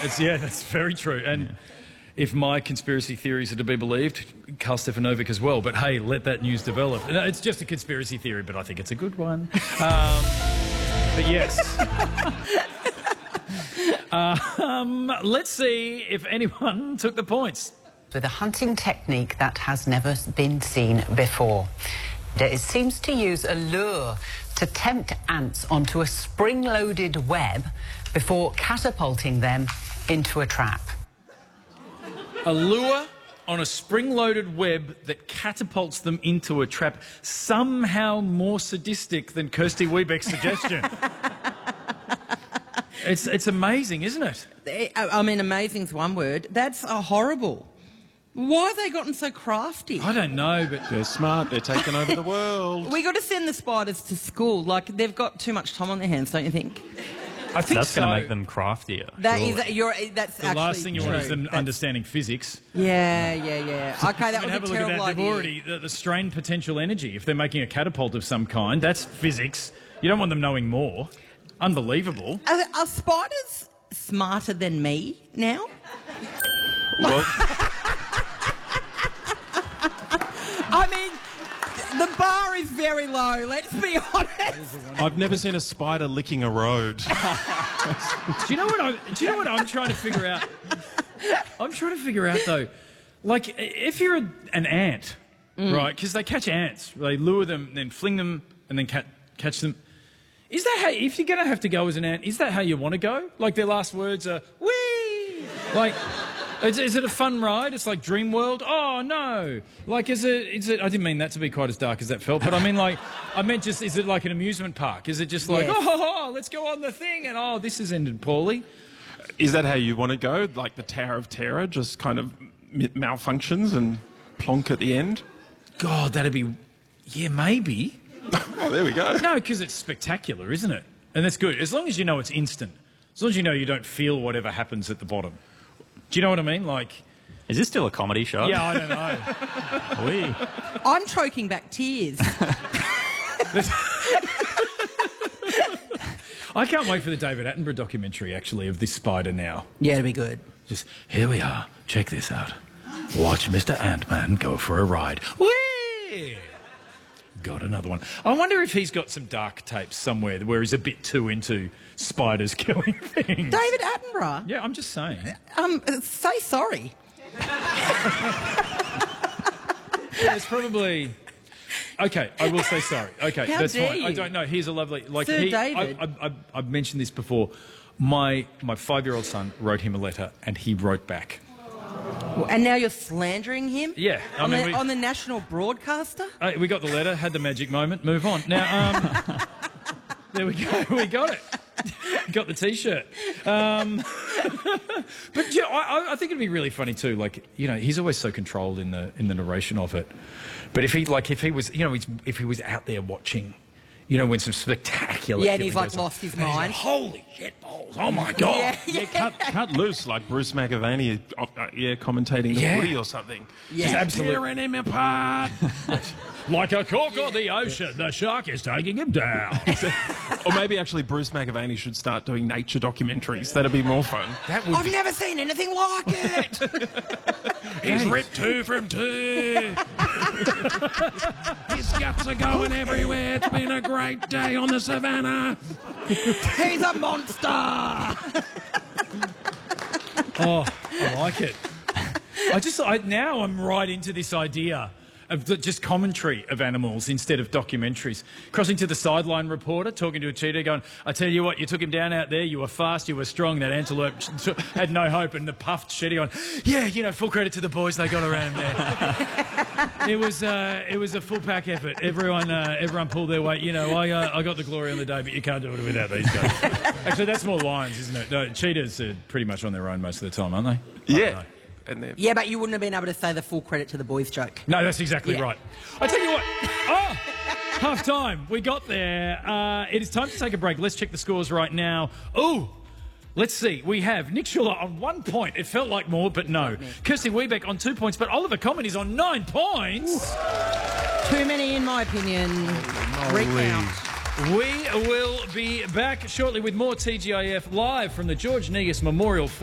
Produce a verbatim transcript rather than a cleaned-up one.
It's, yeah, that's very true. And yeah. if my conspiracy theories are to be believed, Karl Stefanovic as well. But hey, let that news develop. No, it's just a conspiracy theory, but I think it's a good one. Um, but yes. uh, um, let's see if anyone took the points. With a hunting technique that has never been seen before. It seems to use a lure to tempt ants onto a spring-loaded web before catapulting them into a trap. A lure on a spring-loaded web that catapults them into a trap, somehow more sadistic than Kirsty Wiebeck's suggestion. it's, it's amazing, isn't it? I mean, amazing's one word. That's a horrible. Why have they gotten so crafty? I don't know, but... They're smart. They're taking over the world. We got to send the spiders to school. Like, they've got too much time on their hands, don't you think? I think that's so. going to make them craftier. That surely. is, you're, that's the actually last thing you true. want is them that's... understanding physics. Yeah, yeah, yeah. Okay, that I mean, was have a a look terrible at that. idea. They've already the, the strain potential energy. If they're making a catapult of some kind, that's physics. You don't want them knowing more. Unbelievable. Are, are spiders smarter than me now? Well, I mean, the bar is very low, let's be honest. I've never seen a spider licking a road. do you know what I? Do you know what I'm trying to figure out? I'm trying to figure out though, like if you're a, an ant, mm. right? Because they catch ants, they lure them, then fling them, and then ca catch them. Is that how? If you're going to have to go as an ant, is that how you want to go? Like their last words are "wee," like. Is, is it a fun ride? It's like Dream World? Oh, no. Like, is it, is it... I didn't mean that to be quite as dark as that felt, but I mean, like... I meant just, is it like an amusement park? Is it just like, yes. oh, oh, let's go on the thing, and oh, this has ended poorly? Is that how you want to go? Like the Tower of Terror just kind of malfunctions and plonk at the end? God, that'd be... Yeah, maybe. Oh, there we go. No, because it's spectacular, isn't it? And that's good. As long as you know it's instant. As long as you know you don't feel whatever happens at the bottom. Do you know what I mean? Like, is this still a comedy show? Yeah, I don't know. Oui. I'm choking back tears. I can't wait for the David Attenborough documentary, actually, of this spider now. Yeah, it'll be good. Just, here we are. Check this out. Watch Mister Ant-Man go for a ride. Whee! Got another one. I wonder if he's got some dark tapes somewhere where he's a bit too into spiders killing things. David Attenborough? Yeah, I'm just saying. Um, say sorry. Yeah, it's probably... Okay, I will say sorry. Okay, How that's dare fine. you? I don't know. He's a lovely... Like, Sir he, David. I, I, I, I've mentioned this before. My, my five-year-old son wrote him a letter and he wrote back. And now you're slandering him? Yeah. I on, mean, the, we, on the national broadcaster? Uh, we got the letter, had the magic moment, move on. Now, um, there we go, we got it. Got the T-shirt. Um, but yeah, I, I think it'd be really funny too. Like, you know, he's always so controlled in the in the narration of it. But if he like, if he was, you know, if he was out there watching, you know, when some spectacular... Yeah, and he's like lost his mind. Like, holy shit balls, oh my God. Yeah, yeah. Yeah, cut, cut loose like Bruce McAvaney, uh, yeah, commentating the Yeah. footy or something. Yeah. Just absolutely. Tearing him apart. Like a cork on the ocean, the shark is taking him down. Or maybe actually Bruce McAvaney should start doing nature documentaries. That'd be more fun. That would I've be... never seen anything like it. He's ripped two from two. His guts are going everywhere. It's been a great day on the savannah. He's a monster. Oh, I like it. I just, I, now I'm right into this idea of the, just commentary of animals instead of documentaries. Crossing to the sideline reporter, talking to a cheetah, going, I tell you what, you took him down out there, you were fast, you were strong, that antelope had no hope, and the puffed shetty on, yeah, you know, full credit to the boys, they got around there. It was, uh, it was a full pack effort. Everyone, uh, everyone pulled their weight. You know, I, uh, I got the glory on the day, but you can't do it without these guys. Actually, that's more lions, isn't it? No, cheetahs are pretty much on their own most of the time, aren't they? Yeah. And yeah, but you wouldn't have been able to say the full credit to the boys joke. No, that's exactly Yeah. right. I tell you what. Oh, half time. We got there. Uh, it is time to take a break. Let's check the scores right now. Oh, let's see. We have Nick Schuller on one point. It felt like more, but no. Kirsty Wiebeck on two points, but Oliver Common is on nine points. Ooh. Too many, in my opinion. Recount. We will be back shortly with more T G I F live from the George Negus Memorial